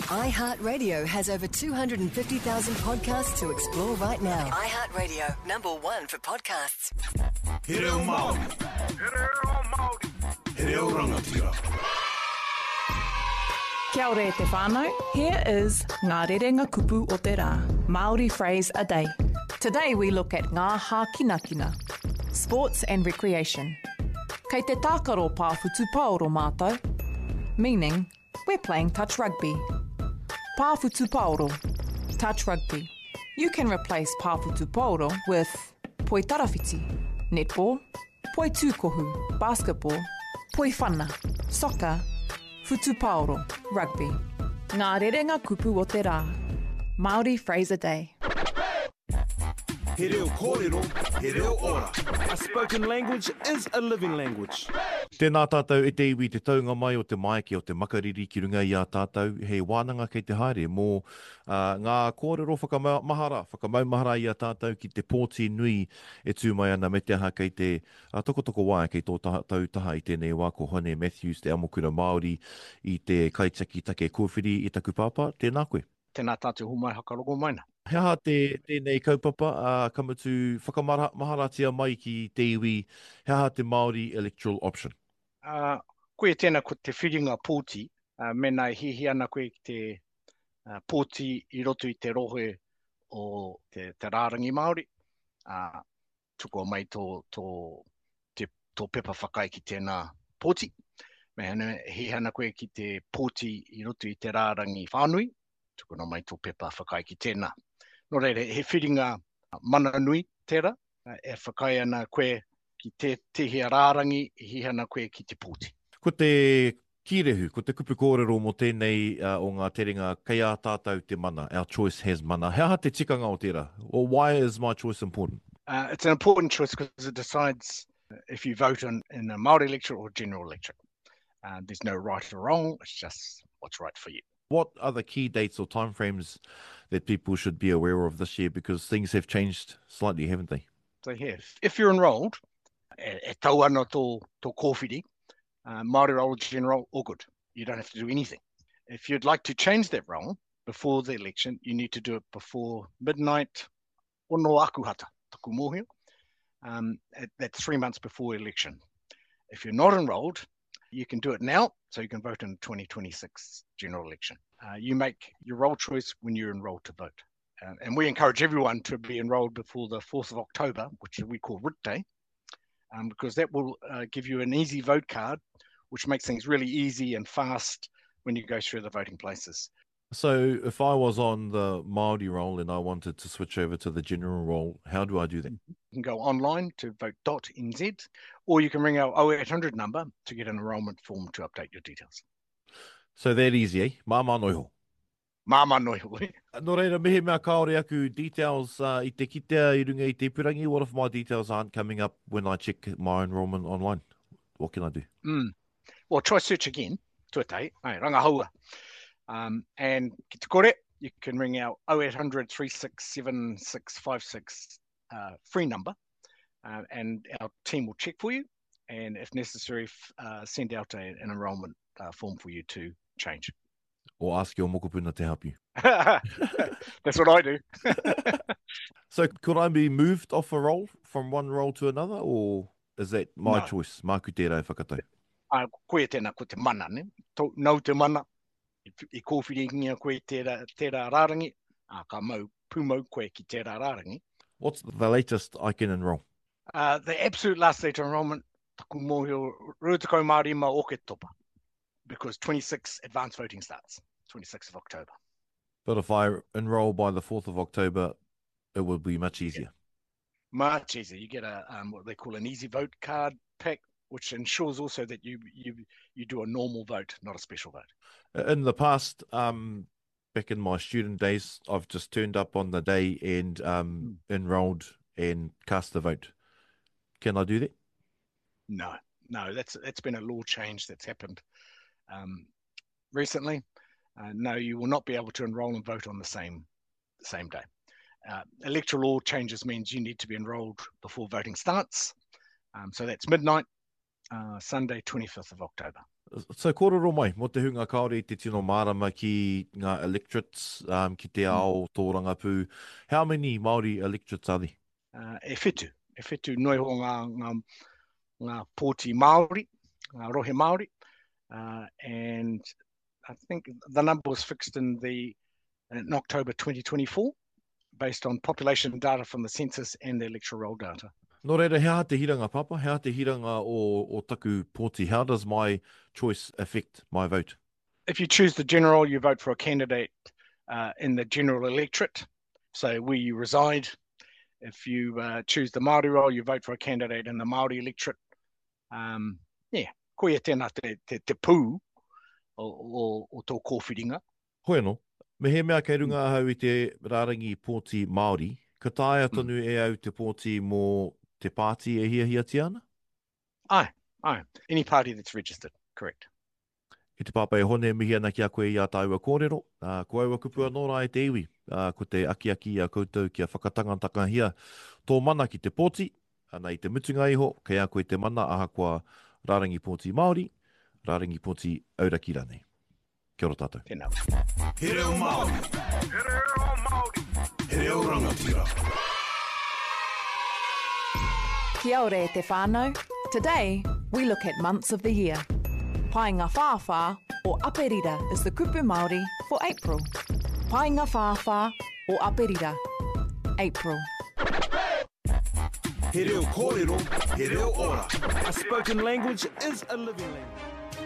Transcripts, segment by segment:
iHeartRadio has over 250,000 podcasts to explore right now. iHeartRadio, #1 for podcasts. He reo Māori. He reo rangatira. Kia ora e te whānau. Here is Ngā Rerenga Kupu o te Rā, Māori phrase a day. Today we look at ngā hākinakina, sports and recreation. Kei te tākaro pāwhutu paoro mātou, meaning we're playing touch rugby. Pāwhutu paoro, touch rugby. You can replace pāwhutu paoro with poi tarawhiti, netball, poi tūkohu, basketball, poi whana, soccer, futu paoro, rugby. Ngā rerenga kupu o te rā, Māori phrase a day. He reo kōrero, he reo ora. A spoken language is a living language. Tēnā tātou e te iwi te taunga mai o te maike o te makariri ki runga i a tātou. He wānanga kei te haere mō ngā kōrero whakamaumahara i a tātou ki te pōti nui e tū mai ana me te aha kei te tokotoko wāia kei tō tātou taha i tēnei wā ko Hone Matthews, te amokura Māori i te kaitaki take kōwhiri i taku pāpā. Tēnā koe. Tēnā tātou humai hakarogo maina. He aha tēnei kaupapa kamatu whakamaharatia mai ki te iwi, he aha te Māori electoral option. Koe tēnā ko te whiringa pōti, mena hihi ana koe ki te pōti i roto i te rohe o te rārangi Māori. Tuko mai tō pepa whakai ki tēnā pōti. Mehana hihi ana koe ki te pōti i roto i te rārangi whānui. Tuko no mai tō pepa whakai ki tēnā. Nō reire, he whiringa mana nui tērā, e whakai ana koe ki te hea rārangi, hi ana koe ki te pōti. Ko te kirehu, ko te kupu kōrero mo tēnei o ngā terenga, kei a tātou te mana, our choice has mana. He aha te tikanga o tērā? Or why is my choice important? It's an important choice because it decides if you vote in a Māori electorate or general electorate. There's no right or wrong, it's just what's right for you. What are the key dates or timeframes that people should be aware of this year? Because things have changed slightly, haven't they? They have. If you're enrolled, e tau ana tō kōwhiri, Māori role general, all good. You don't have to do anything. If you'd like to change that role before the election, you need to do it before midnight ono akuhata, taku mōhio. That's 3 months before election. If you're not enrolled, you can do it now, so you can vote in the 2026 general election. You make your role choice when you're enrolled to vote. And we encourage everyone to be enrolled before the 4th of October, which we call Writ Day, because that will give you an easy vote card, which makes things really easy and fast when you go through the voting places. So if I was on the Māori role and I wanted to switch over to the general role, how do I do that? You can go online to vote.nz, or you can ring our 0800 number to get an enrolment form to update your details. So that easy, eh? Māma noiho. Māma noiho. Nō reira, mihi mea kaore aku details I te kitea I runga I te purangi. What if my details aren't coming up when I check my enrolment online? What can I do? Well, try search again. Tuatai, rangahaua. And ki te kore, you can ring our 0800 367 656 free number, and our team will check for you, and if necessary, send out an enrolment form for you to change. Or ask your mokopuna to help you. That's what I do. So could I be moved off a role from one role to another, or is that my choice? Māku tērā whakatau. Koe tēnā ko te mana, ne? Nau te mana. I kōwhiringia koe tērā rārangi, ka mau pūmau koe ki tērā rārangi. What's the latest I can enroll? The absolute last date of enrolment, taku mōhio, rutakau Māori ma oke topa, because 26 advance voting starts, 26th of October. But if I enroll by the 4th of October, it will be much easier. Much easier. You get a what they call an easy vote card pack, which ensures also that you do a normal vote, not a special vote. In the past, back in my student days, I've just turned up on the day and enrolled and cast the vote. Can I do that? No, that's been a law change that's happened recently. No, you will not be able to enroll and vote on the same day. Electoral law changes means you need to be enrolled before voting starts. So that's midnight, Sunday, 25th of October. So kōrero mai, mo te hunga kaore I te tino marama ki ngā electorates, ki te ao tō Rangapū. How many Māori electorates are there? E whetu noi ho ngā pōti Māori, ngā rohe Māori, and I think the number was fixed in October 2024, based on population data from the census and the electoral roll data. Nō reira, hea te hiranga papa, hea te hiranga o taku pōti. How does my choice affect my vote? If you choose the general, you vote for a candidate in the general electorate, so where you reside. If you choose the Māori role, you vote for a candidate in the Māori electorate. Koia tēnā te pū o tō kōwhiringa. Hoi anō, me he mea kei runga ahau I te rārangi pōti Māori, ka tae atonu e au te pōti mō te pāti e hia tiana? Aye. Any party that's registered, correct. I te pāpai hone mihi ana ki a koe I a tāua kōrero. Ko aua kupua nō rā e te iwi. Ko te aki a koutou kia whakatangantaka hia. Tō mana ki te pōti, ana I te mutunga iho, kei a koe te mana aha kua rārangi pōti Māori, rārangi pōti auraki rānei. Kia ora tātou. Tēnā. He reo Māori. He reo rangatira. Kia ora e te whānau. Today, we look at months of the year. Painga Whāwhā or Aperira is the kupu Māori for April. Painga Whāwhā or Aperira, April. He reo kōrero, he reo ora. A spoken language is a living language.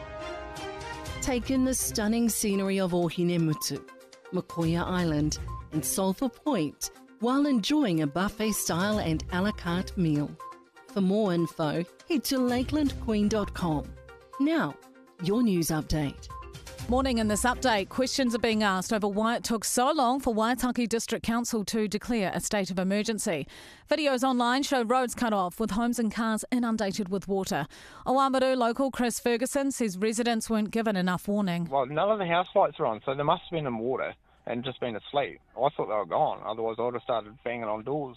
Take in the stunning scenery of Ohinemutu, Makoia Island and Sulphur Point while enjoying a buffet-style and a la carte meal. For more info, head to lakelandqueen.com. Now, your news update. Morning. In this update, questions are being asked over why it took so long for Waitaki District Council to declare a state of emergency. Videos online show roads cut off with homes and cars inundated with water. Oamaru local Chris Ferguson says residents weren't given enough warning. Well, none of the house lights are on, so they must have been in water and just been asleep. I thought they were gone, otherwise I would have started banging on doors.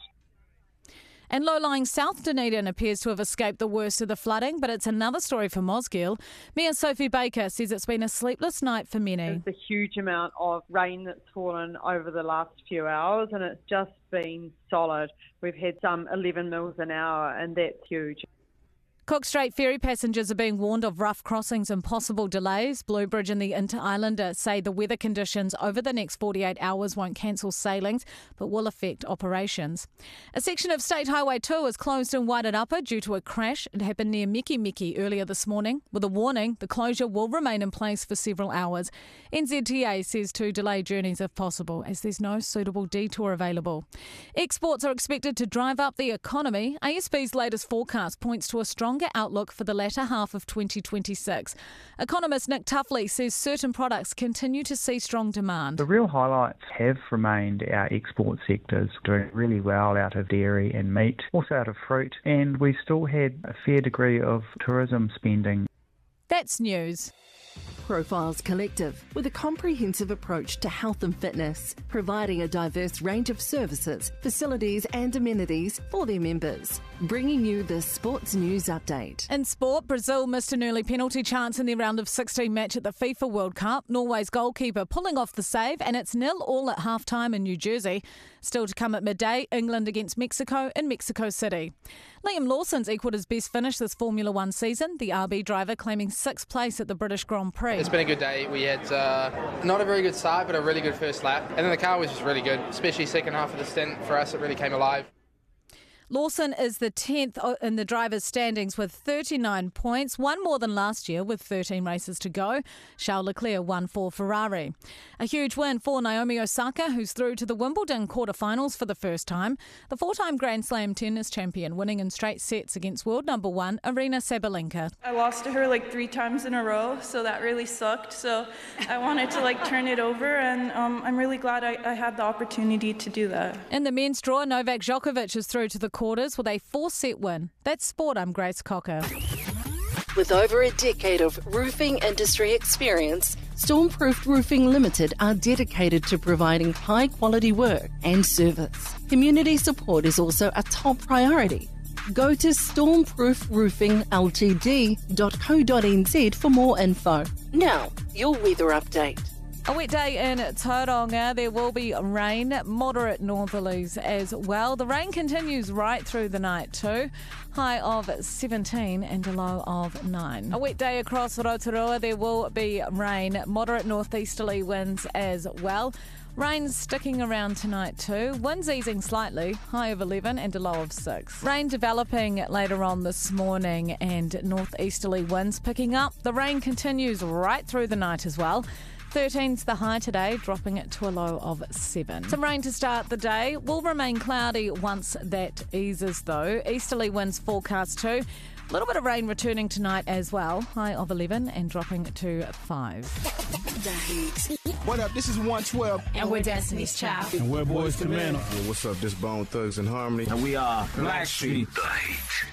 And low-lying South Dunedin appears to have escaped the worst of the flooding, but it's another story for Mosgiel. Mayor Sophie Baker says it's been a sleepless night for many. There's a huge amount of rain that's fallen over the last few hours, and it's just been solid. We've had some 11 mils an hour, and that's huge. Cook Strait ferry passengers are being warned of rough crossings and possible delays. Blue Bridge and the Inter-Islander say the weather conditions over the next 48 hours won't cancel sailings, but will affect operations. A section of State Highway 2 is closed in Wairarapa due to a crash. It happened near Miki Miki earlier this morning. With a warning, the closure will remain in place for several hours. NZTA says to delay journeys if possible, as there's no suitable detour available. Exports are expected to drive up the economy. ASB's latest forecast points to a stronger outlook for the latter half of 2026. Economist Nick Tuffley says certain products continue to see strong demand. The real highlights have remained our export sectors, doing really well out of dairy and meat, also out of fruit, and we still had a fair degree of tourism spending. That's news. Profiles Collective, with a comprehensive approach to health and fitness, providing a diverse range of services, facilities and amenities for their members. Bringing you the Sports News Update. In sport, Brazil missed an early penalty chance in their round of 16 match at the FIFA World Cup. Norway's goalkeeper pulling off the save, and it's 0-0 at half-time in New Jersey. Still to come at midday, England against Mexico in Mexico City. Liam Lawson's equalled his best finish this Formula One season, the RB driver claiming 6th place at the British Grand Prix. It's been a good day. We had not a very good start, but a really good first lap. And then the car was just really good, especially second half of the stint. For us, it really came alive. Lawson is the 10th in the drivers' standings with 39 points, one more than last year with 13 races to go. Charles Leclerc won for Ferrari. A huge win for Naomi Osaka, who's through to the Wimbledon quarterfinals for the first time. The four-time Grand Slam tennis champion winning in straight sets against world number one, Aryna Sabalenka. I lost to her like 3 times in a row, so that really sucked. So I wanted to turn it over, and I'm really glad I had the opportunity to do that. In the men's draw, Novak Djokovic is through to the quarters with a 4-set win. That's sport. I'm Grace Cocker. With over a decade of roofing industry experience, Stormproofed Roofing Limited are dedicated to providing high-quality work and service. Community support is also a top priority. Go to stormproofroofingltd.co.nz for more info. Now, your weather update. A wet day in Tauranga. There will be rain, moderate northerlies as well. The rain continues right through the night too. High of 17 and a low of 9. A wet day across Rotorua. There will be rain, moderate northeasterly winds as well. Rain sticking around tonight too. Winds easing slightly, high of 11 and a low of 6. Rain developing later on this morning and northeasterly winds picking up. The rain continues right through the night as well. 13's the high today, dropping it to a low of 7. Some rain to start the day. Will remain cloudy once that eases though. Easterly winds forecast too. A little bit of rain returning tonight as well. High of 11 and dropping to 5. What up? This is 112. And we're Destiny's Child. And we're Boys to Men. What's up? This Bone Thugs and Harmony. And we are Blackstreet. The Heat.